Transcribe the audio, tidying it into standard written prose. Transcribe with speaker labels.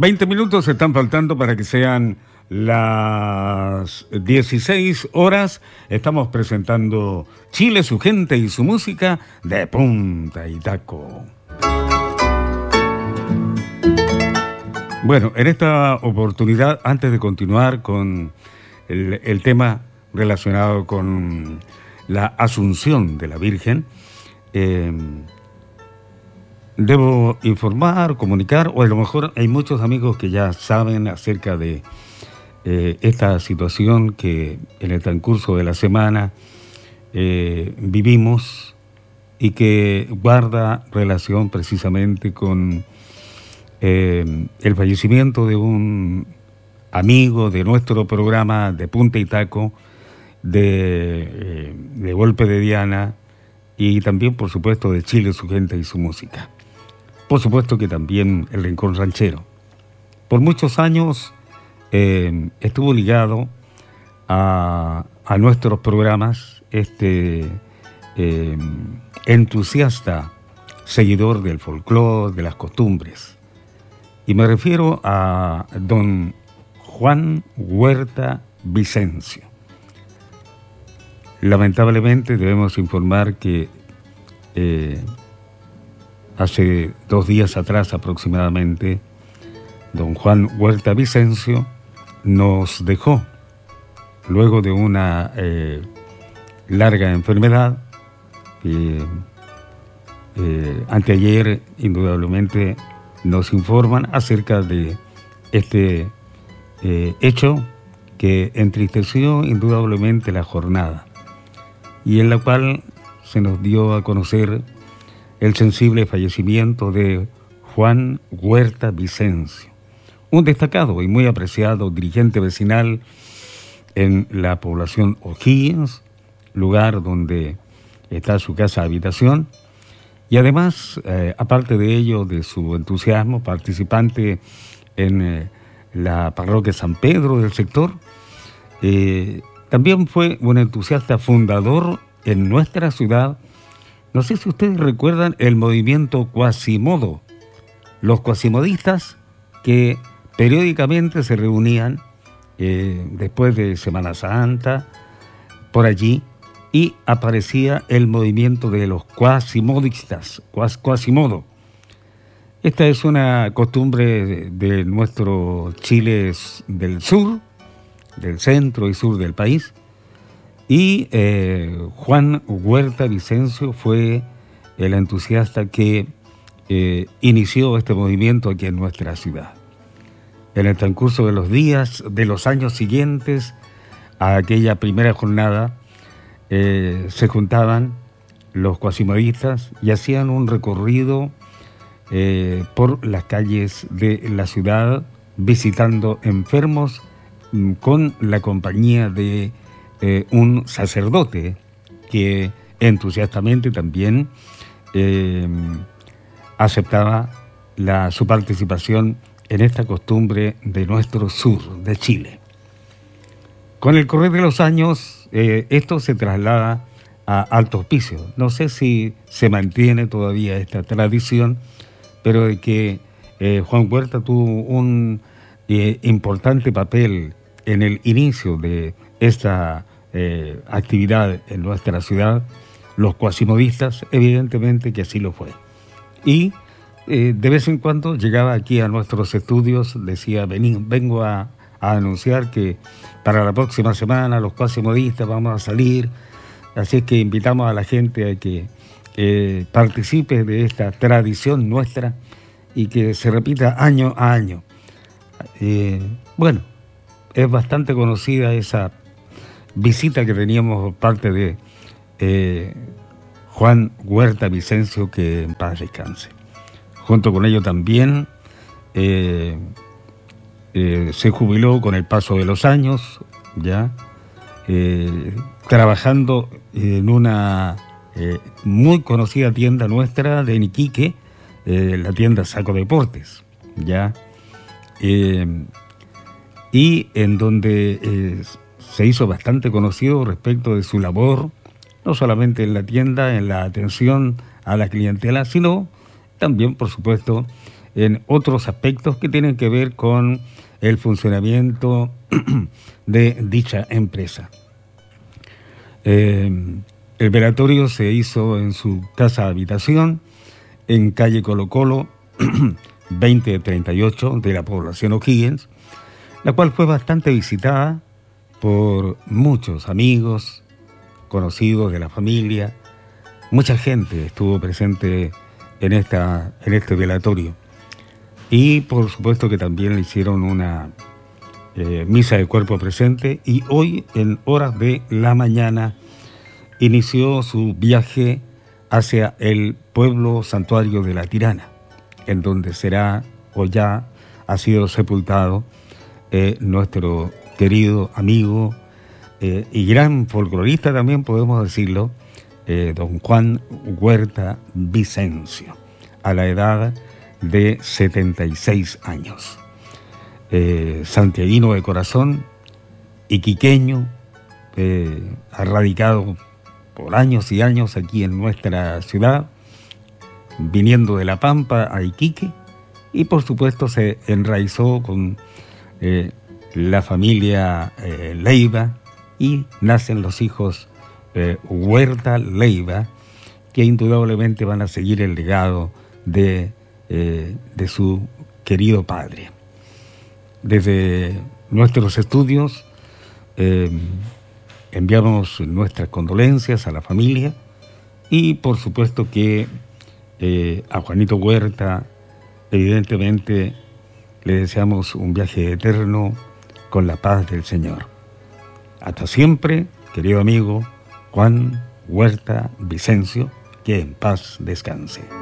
Speaker 1: 20 minutos están faltando para que sean las 16 horas. Estamos presentando Chile, su gente y su música de Punta y Taco. Bueno, en esta oportunidad, antes de continuar con el tema relacionado con la Asunción de la Virgen, debo informar, comunicar, o a lo mejor hay muchos amigos que ya saben acerca de esta situación que en el transcurso de la semana vivimos y que guarda relación precisamente con el fallecimiento de un amigo de nuestro programa de Punta y Taco, de Golpe de Diana, y también, por supuesto, de Chile, su gente y su música. Por supuesto que también el Rincón Ranchero. Por muchos años estuvo ligado a nuestros programas entusiasta seguidor del folclore, de las costumbres. Y me refiero a don Juan Huerta Vicencio. Lamentablemente debemos informar que hace 2 días atrás aproximadamente, don Juan Huerta Vicencio nos dejó luego de una larga enfermedad. Anteayer, indudablemente, nos informan acerca de este hecho que entristeció indudablemente la jornada y en la cual se nos dio a conocer el sensible fallecimiento de Juan Huerta Vicencio, un destacado y muy apreciado dirigente vecinal en la población O'Higgins, lugar donde está su casa habitación, y además, aparte de ello, de su entusiasmo, participante en la parroquia San Pedro del sector, también fue un entusiasta fundador en nuestra ciudad. No sé si ustedes recuerdan el movimiento Quasimodo, los quasimodistas que periódicamente se reunían después de Semana Santa, por allí, y aparecía el movimiento de los quasimodistas, Quasimodo. Esta es una costumbre de nuestro Chile del sur, del centro y sur del país, y Juan Huerta Vicencio fue el entusiasta que inició este movimiento aquí en nuestra ciudad. En el transcurso de los días, de los años siguientes a aquella primera jornada, se juntaban los quasimodistas y hacían un recorrido por las calles de la ciudad, visitando enfermos con la compañía de un sacerdote que entusiastamente también aceptaba su participación en esta costumbre de nuestro sur de Chile. Con el correr de los años, esto se traslada a Alto Hospicio. No sé si se mantiene todavía esta tradición, pero de que Juan Huerta tuvo un importante papel en el inicio de esta actividad en nuestra ciudad, los quasimodistas, evidentemente que así lo fue. Y de vez en cuando llegaba aquí a nuestros estudios, decía, vengo a anunciar que para la próxima semana los quasimodistas vamos a salir, así es que invitamos a la gente a que participe de esta tradición nuestra y que se repita año a año. Bueno, es bastante conocida esa visita que teníamos por parte de Juan Huerta Vicencio, que en paz descanse. Junto con ello también se jubiló con el paso de los años, ya trabajando en una muy conocida tienda nuestra de Iquique, la tienda Saco Deportes, ya y en donde se hizo bastante conocido respecto de su labor, no solamente en la tienda, en la atención a la clientela, sino también, por supuesto, en otros aspectos que tienen que ver con el funcionamiento de dicha empresa. El velatorio se hizo en su casa habitación, en calle Colo Colo, 2038 de la población O'Higgins, la cual fue bastante visitada por muchos amigos, conocidos de la familia. Mucha gente estuvo presente en este velatorio. Y por supuesto que también le hicieron una misa de cuerpo presente, y hoy en horas de la mañana inició su viaje hacia el pueblo santuario de La Tirana, en donde será o ya ha sido sepultado nuestro querido amigo y gran folclorista también, podemos decirlo, don Juan Huerta Vicencio, a la edad de 76 años. Santiaguino de corazón, iquiqueño, ha radicado por años y años aquí en nuestra ciudad, viniendo de La Pampa a Iquique, y por supuesto se enraizó con la familia Leiva, y nacen los hijos Huerta Leiva, que indudablemente van a seguir el legado de su querido padre. Desde nuestros estudios enviamos nuestras condolencias a la familia, y por supuesto que a Juanito Huerta evidentemente le deseamos un viaje eterno con la paz del Señor. Hasta siempre, querido amigo Juan Huerta Vicencio, que en paz descanse.